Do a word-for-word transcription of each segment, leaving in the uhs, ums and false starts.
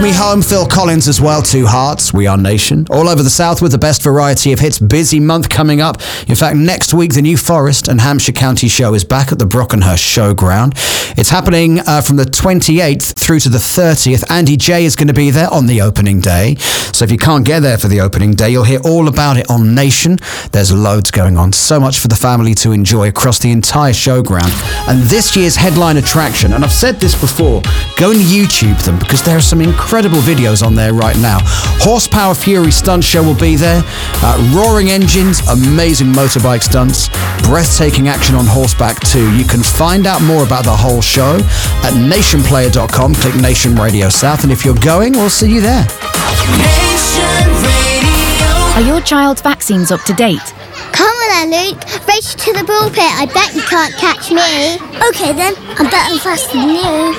Me Home, Phil Collins as well, Two Hearts, We Are Nation. All over the south with the best variety of hits. Busy month coming up. In fact, next week, the New Forest and Hampshire County Show is back at the Brockenhurst Showground. It's happening uh, from the twenty-eighth through to the thirtieth. Andy J is going to be there on the opening day. So if you can't get there for the opening day, you'll hear all about it on Nation. There's loads going on. So much for the family to enjoy across the entire showground. And this year's headline attraction, and I've said this before, go and YouTube them because there are some incredible videos on there right now. Horsepower Fury Stunt Show will be there. Uh, roaring engines, amazing motorbike stunts, breathtaking action on horseback too. You can find out more about the whole show at nation player dot com. Click Nation Radio South, and if you're going, we'll see you there. Nation Radio. Are your child's vaccines up to date? Come on then, Luke. Race to the ball pit. I bet you can't catch me. Okay then, I'm better and faster than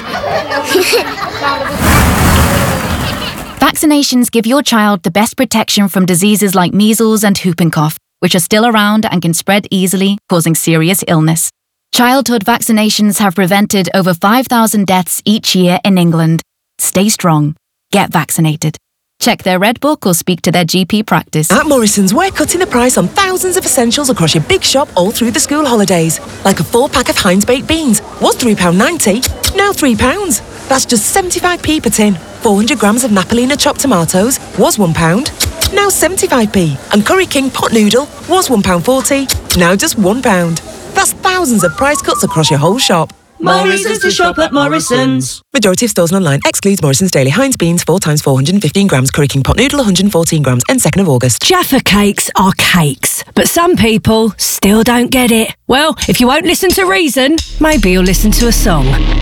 you. Vaccinations give your child the best protection from diseases like measles and whooping cough, which are still around and can spread easily, causing serious illness. Childhood vaccinations have prevented over five thousand deaths each year in England. Stay strong. Get vaccinated. Check their Red Book or speak to their G P practice. At Morrison's, we're cutting the price on thousands of essentials across your big shop all through the school holidays. Like a four-pack of Heinz baked beans. Was three pounds ninety, now three pounds. That's just seventy-five p per tin. four hundred grams of Napolina chopped tomatoes was one pound, now seventy-five p. And Curry King pot noodle was one pound forty, now just one pound. That's thousands of price cuts across your whole shop. Morrison's to shop at Morrison's. Majority of stores and online excludes Morrison's Daily Heinz beans four times four hundred fifteen grams, Curry King pot noodle one hundred fourteen grams, and second of August. Jaffa cakes are cakes, but some people still don't get it. Well, if you won't listen to reason, maybe you'll listen to a song.